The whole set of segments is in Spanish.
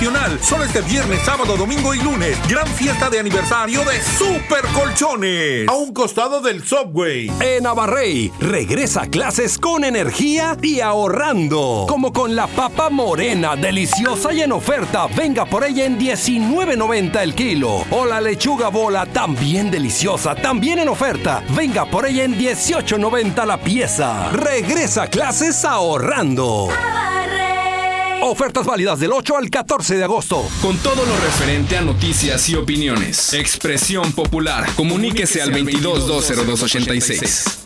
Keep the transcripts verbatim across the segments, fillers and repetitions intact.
Nacional. Solo este viernes, sábado, domingo y lunes. Gran fiesta de aniversario de Super Colchones. A un costado del Subway. En Abarrey, regresa a clases con energía y ahorrando. Como con la papa morena, deliciosa y en oferta. Venga por ella en diecinueve noventa el kilo. O la lechuga bola, también deliciosa, también en oferta. Venga por ella en dieciocho noventa la pieza. Regresa a clases ahorrando. Ofertas válidas del ocho al catorce de agosto. Con todo lo referente a noticias y opiniones. Expresión Popular. Comuníquese al veintidós dos cero dos ochenta y seis.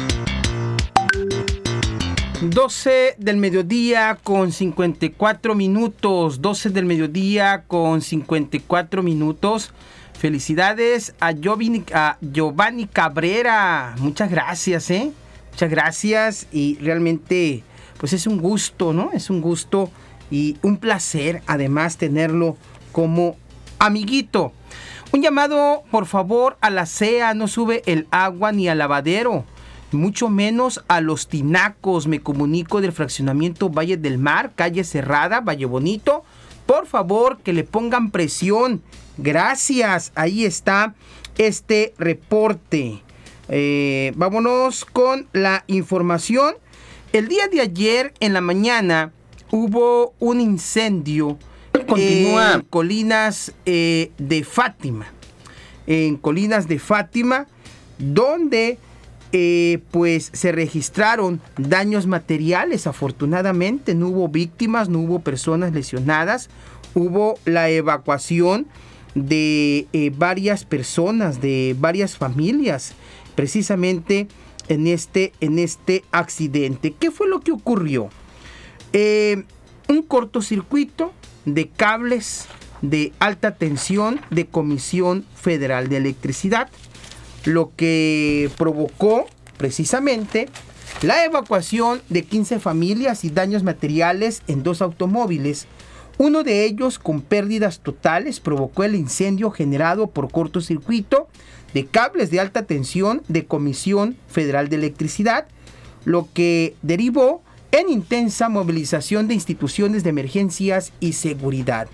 doce del mediodía con cincuenta y cuatro minutos. doce del mediodía con cincuenta y cuatro minutos. Felicidades a Giovanni, a Giovanni Cabrera. Muchas gracias, ¿eh? Muchas gracias y realmente pues es un gusto, ¿no? Es un gusto y un placer además tenerlo como amiguito. Un llamado, por favor, a la C E A, no sube el agua ni al lavadero, mucho menos a los tinacos. Me comunico del fraccionamiento Valle del Mar, calle Cerrada, Valle Bonito. Por favor, que le pongan presión. Gracias, ahí está este reporte. Eh, vámonos con la información. El día de ayer en la mañana hubo un incendio Continúa. en Colinas eh, de Fátima. En Colinas de Fátima, donde eh, pues se registraron daños materiales. Afortunadamente no hubo víctimas, no hubo personas lesionadas. Hubo la evacuación de eh, varias personas, de varias familias, precisamente en este, en este accidente. ¿Qué fue lo que ocurrió? Eh, un cortocircuito de cables de alta tensión de Comisión Federal de Electricidad, lo que provocó precisamente la evacuación de quince familias y daños materiales en dos automóviles. Uno de ellos, con pérdidas totales, provocó el incendio generado por cortocircuito de cables de alta tensión de Comisión Federal de Electricidad, lo que derivó en intensa movilización de instituciones de emergencias y seguridad.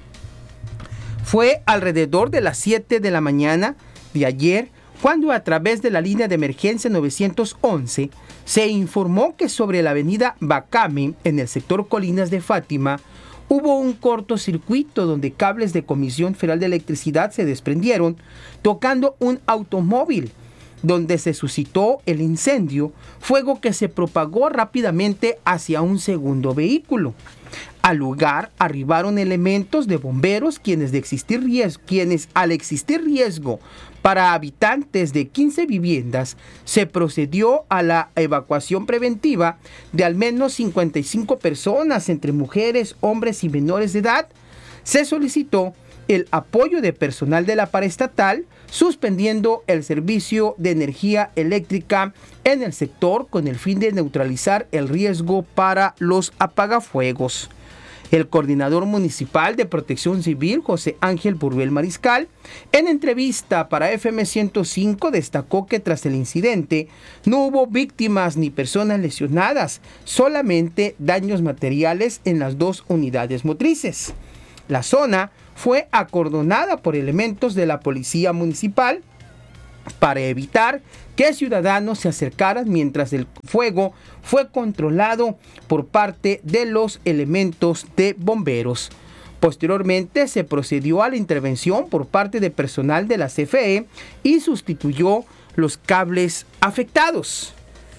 Fue alrededor de las siete de la mañana de ayer cuando, a través de la línea de emergencia nueve once, se informó que sobre la avenida Bacame, en el sector Colinas de Fátima, hubo un cortocircuito donde cables de Comisión Federal de Electricidad se desprendieron, tocando un automóvil, donde se suscitó el incendio, fuego que se propagó rápidamente hacia un segundo vehículo. Al lugar arribaron elementos de bomberos, quienes, de existir riesgo, quienes al existir riesgo para habitantes de quince viviendas, se procedió a la evacuación preventiva de al menos cincuenta y cinco personas, entre mujeres, hombres y menores de edad. Se solicitó el apoyo de personal de la paraestatal, suspendiendo el servicio de energía eléctrica en el sector con el fin de neutralizar el riesgo para los apagafuegos. El coordinador municipal de Protección Civil, José Ángel Burbel Mariscal, en entrevista para F M ciento cinco, destacó que tras el incidente no hubo víctimas ni personas lesionadas, solamente daños materiales en las dos unidades motrices. La zona fue acordonada por elementos de la policía municipal para evitar que ciudadanos se acercaran, mientras el fuego fue controlado por parte de los elementos de bomberos. Posteriormente se procedió a la intervención por parte de personal de la C F E y sustituyó los cables afectados.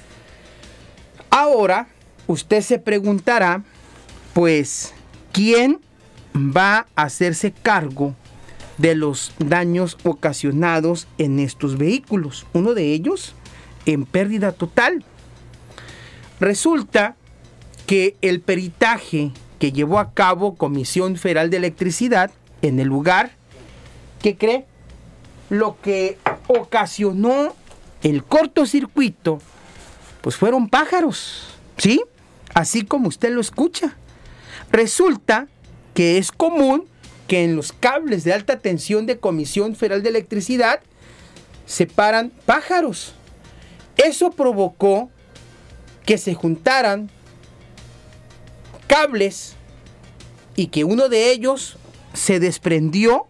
Ahora usted se preguntará, pues, ¿quién va a hacerse cargo de los daños ocasionados en estos vehículos? Uno de ellos en pérdida total. Resulta que el peritaje que llevó a cabo Comisión Federal de Electricidad en el lugar, ¿qué cree? Lo que ocasionó el cortocircuito, pues fueron pájaros, ¿sí? Así como usted lo escucha. Resulta que es común que en los cables de alta tensión de Comisión Federal de Electricidad se paran pájaros. Eso provocó que se juntaran cables y que uno de ellos se desprendió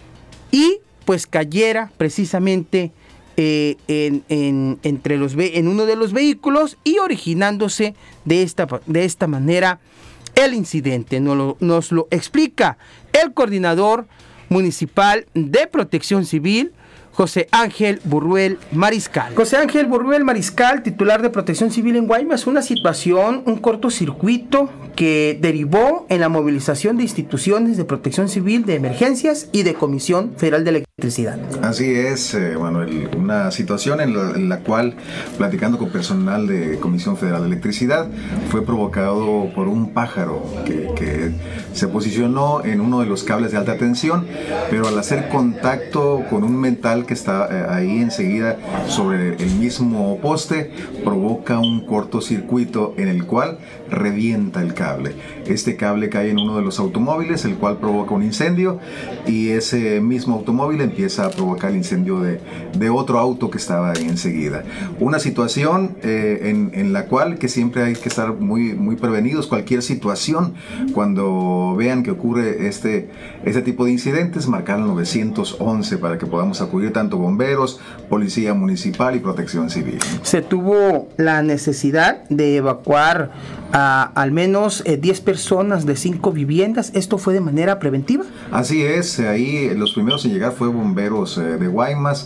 y pues cayera precisamente eh, en, en, entre los, en uno de los vehículos y originándose de esta, de esta manera el incidente. Nos lo, nos lo explica el coordinador municipal de Protección Civil, José Ángel Burruel Mariscal. José Ángel Burruel Mariscal, titular de Protección Civil en Guaymas, una situación, un cortocircuito que derivó en la movilización de instituciones de protección civil, de emergencias y de Comisión Federal de Electricidad. Así es, eh, Manuel, una situación en la, en la cual, platicando con personal de Comisión Federal de Electricidad, fue provocado por un pájaro que, que se posicionó en uno de los cables de alta tensión, pero al hacer contacto con un metal que está eh, ahí enseguida sobre el mismo poste, provoca un cortocircuito en el cual revienta el cable. Este cable cae en uno de los automóviles, el cual provoca un incendio, y ese mismo automóvil empieza a provocar el incendio de, de otro auto que estaba ahí enseguida. Una situación eh, en, en la cual que siempre hay que estar muy, muy prevenidos. Cualquier situación, cuando vean que ocurre este, este tipo de incidentes, marcar el nueve once para que podamos acudir tanto bomberos, policía municipal y protección civil. Se tuvo la necesidad de evacuar a al menos eh, diez personas de cinco viviendas. ¿Esto fue de manera preventiva? Así es, ahí los primeros en llegar fue bomberos eh, de Guaymas,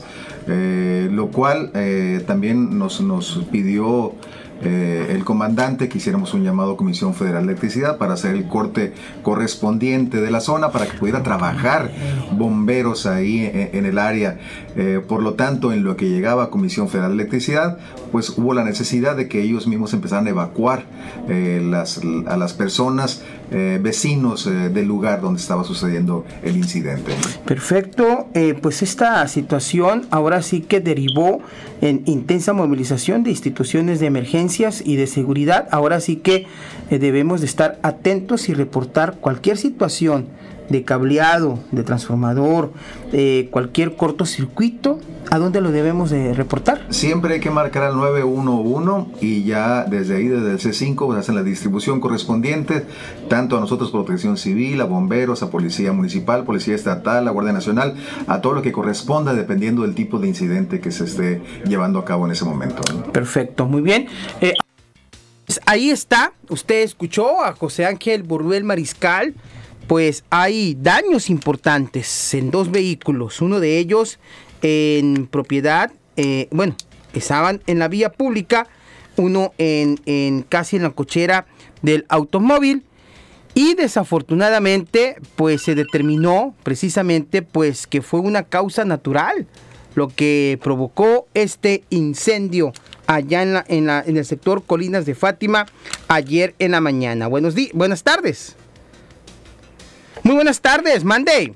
eh, lo cual eh, también nos, nos pidió Eh, el comandante que hiciéramos un llamado a Comisión Federal de Electricidad para hacer el corte correspondiente de la zona para que pudiera trabajar bomberos ahí en, en el área. Eh, por lo tanto, en lo que llegaba a Comisión Federal de Electricidad, pues hubo la necesidad de que ellos mismos empezaran a evacuar eh, las, a las personas, eh, vecinos eh, del lugar donde estaba sucediendo el incidente. Perfecto, eh, pues esta situación ahora sí que derivó en intensa movilización de instituciones de emergencia y de seguridad. Ahora sí que eh, debemos de estar atentos y reportar cualquier situación de cableado, de transformador, eh, cualquier cortocircuito. ¿A dónde lo debemos de reportar? Siempre hay que marcar al nueve uno uno y ya desde ahí, desde el C cinco, pues hacen la distribución correspondiente, tanto a nosotros, Protección Civil, a bomberos, a Policía Municipal, Policía Estatal, a Guardia Nacional, a todo lo que corresponda dependiendo del tipo de incidente que se esté llevando a cabo en ese momento, ¿no? Perfecto, muy bien. Eh, ahí está, usted escuchó a José Ángel Burruel Mariscal. Pues hay daños importantes en dos vehículos, uno de ellos en propiedad, eh, bueno, estaban en la vía pública, uno en, en casi en la cochera del automóvil, y desafortunadamente pues se determinó precisamente pues que fue una causa natural lo que provocó este incendio allá en, la, en, la, en el sector Colinas de Fátima ayer en la mañana. Buenos días, buenas tardes. Muy buenas tardes, mande.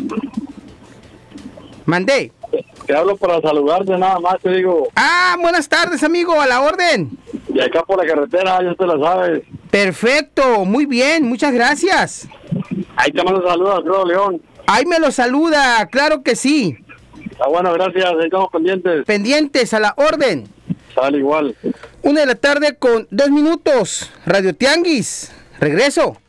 Mande. Te hablo para saludarte nada más, te digo. Ah, buenas tardes, amigo, a la orden. Y acá por la carretera, ya te la sabes. Perfecto, muy bien, muchas gracias. Ahí te mando saludos, Alfredo León. Ahí me lo saluda, claro que sí. Ah, bueno, gracias, ahí estamos pendientes. Pendientes, a la orden. Sale igual. Una de la tarde con dos minutos, Radio Tianguis. Regreso.